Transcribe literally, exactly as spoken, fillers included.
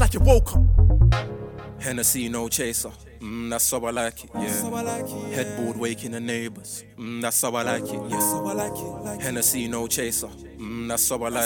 like you woke up. Hennessy, no chaser. Mm, that's how I like it, yeah. Headboard waking the neighbors. Mm, that's how I like it, yeah. Hennessy, no chaser. Mm, that's how I like